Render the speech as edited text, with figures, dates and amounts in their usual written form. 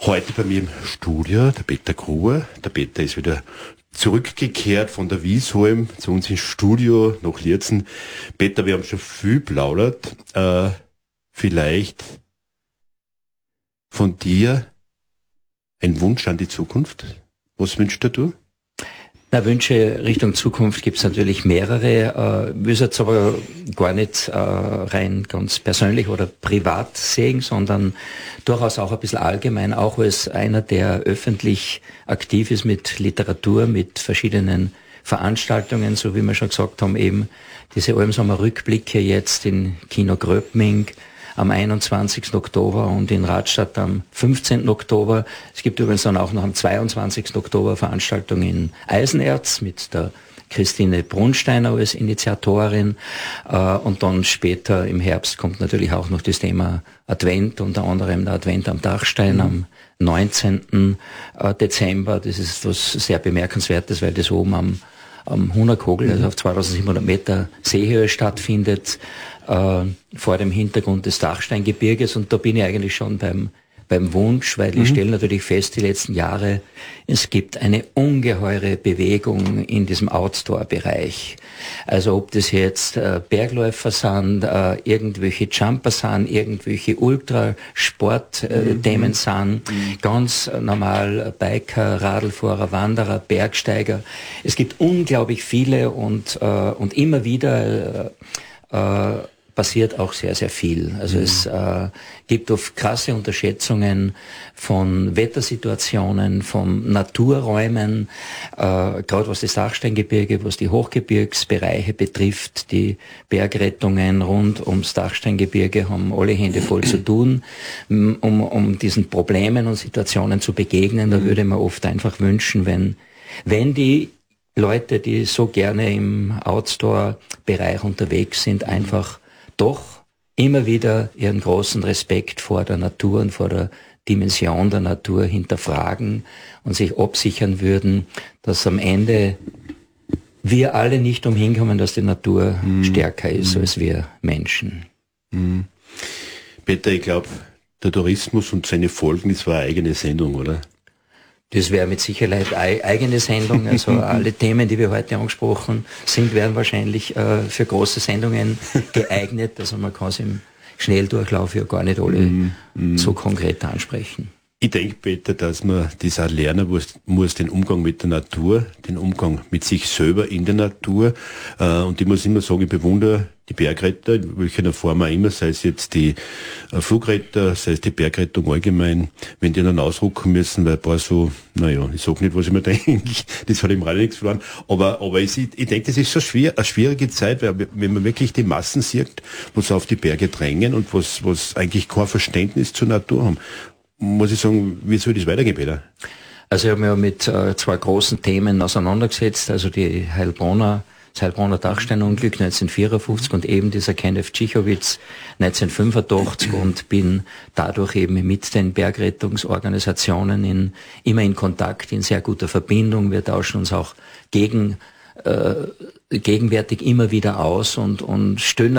Heute bei mir im Studio der Peter Gruber. Der Peter ist wieder zurückgekehrt von der Wiesholm zu uns ins Studio nach Lierzen. Peter, wir haben schon viel plaudert. Vielleicht von dir ein Wunsch an die Zukunft? Was wünschst du? Na, Wünsche Richtung Zukunft gibt es natürlich mehrere. Ich will es jetzt aber gar nicht rein ganz persönlich oder privat sehen, sondern durchaus auch ein bisschen allgemein, auch als einer, der öffentlich aktiv ist mit Literatur, mit verschiedenen Veranstaltungen, so wie wir schon gesagt haben, eben diese Almsommer-Rückblicke jetzt in Kino Gröbming am 21. Oktober und in Radstadt am 15. Oktober. Es gibt übrigens dann auch noch am 22. Oktober Veranstaltungen in Eisenerz mit der Christine Brunsteiner als Initiatorin. Und dann später im Herbst kommt natürlich auch noch das Thema Advent, unter anderem der Advent am Dachstein am 19. Dezember. Das ist was sehr Bemerkenswertes, weil das oben am Hunnerkogel, also auf 2700 Meter Seehöhe stattfindet, vor dem Hintergrund des Dachsteingebirges. Und da bin ich eigentlich schon beim Wunsch, weil ich stelle natürlich fest, die letzten Jahre, es gibt eine ungeheure Bewegung in diesem Outdoor-Bereich. Also ob das jetzt Bergläufer sind, irgendwelche Jumper sind, irgendwelche Ultrasport-Themen sind, ganz normal Biker, Radlfahrer, Wanderer, Bergsteiger. Es gibt unglaublich viele und immer wieder passiert auch sehr, sehr viel. Also es gibt oft krasse Unterschätzungen von Wettersituationen, von Naturräumen, gerade was das Dachsteingebirge, was die Hochgebirgsbereiche betrifft. Die Bergrettungen rund ums Dachsteingebirge haben alle Hände voll zu tun, um diesen Problemen und Situationen zu begegnen. Da würde man oft einfach wünschen, wenn die Leute, die so gerne im Outdoor-Bereich unterwegs sind, einfach doch immer wieder ihren großen Respekt vor der Natur und vor der Dimension der Natur hinterfragen und sich absichern würden, dass am Ende wir alle nicht umhin kommen, dass die Natur stärker ist als wir Menschen. Peter, ich glaube, der Tourismus und seine Folgen, das war eine eigene Sendung, oder? Das wäre mit Sicherheit eine eigene Sendung. Also alle Themen, die wir heute angesprochen sind, wären wahrscheinlich für große Sendungen geeignet. Also man kann es im Schnelldurchlauf ja gar nicht alle so konkret ansprechen. Ich denke, Peter, dass man das auch lernen muss, den Umgang mit der Natur, den Umgang mit sich selber in der Natur. Und ich muss immer sagen, ich bewundere die Bergretter, in welcher Form auch immer, sei es jetzt die Flugretter, sei es die Bergrettung allgemein, wenn die dann ausrücken müssen, weil ein paar so, naja, ich sag nicht, was ich mir denke, das hat im Radio nichts verloren, aber ich denke, das ist so schwer, eine schwierige Zeit, weil wenn man wirklich die Massen sieht, was auf die Berge drängen und was eigentlich kein Verständnis zur Natur haben, muss ich sagen, wie soll das weitergehen, Peter? Also ich habe mich ja mit zwei großen Themen auseinandergesetzt, also das Heilbronner Dachsteinunglück 1954 und eben dieser Kenneth Cichowitz 1985 und bin dadurch eben mit den Bergrettungsorganisationen immer in Kontakt, in sehr guter Verbindung. Wir tauschen uns auch gegenwärtig immer wieder aus und stellen